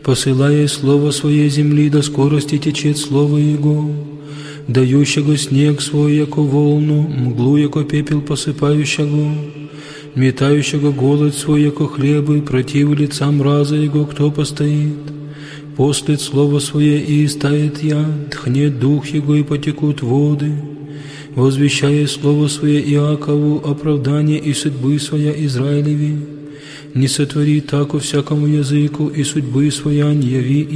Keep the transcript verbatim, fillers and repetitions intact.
посылая слово Свое земли, до скорости течет слово Его, дающего снег свой, яко волну, мглу, яко пепел посыпающего, метающего голод свой, яко хлебы, против лица мраза Его, кто постоит? Послет слово Свое, и истает яд, тхнет дух Его, и потекут воды, возвещая слово Свое Иакову, оправдание и судьбы Своя Израилеве, не сотвори тако всякому языку, и судьбы Своя не яви